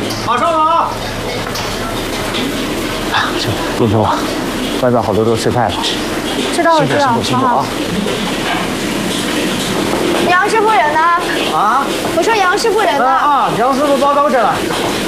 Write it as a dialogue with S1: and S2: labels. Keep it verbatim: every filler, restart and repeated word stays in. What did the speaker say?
S1: 马上了啊！
S2: 林叔，外面好多都睡派了。
S3: 知道了，知道了，
S2: 辛苦啊！
S3: 杨师傅人呢？
S1: 啊？
S3: 我说杨师傅人呢？
S1: 啊，杨师傅报告去了。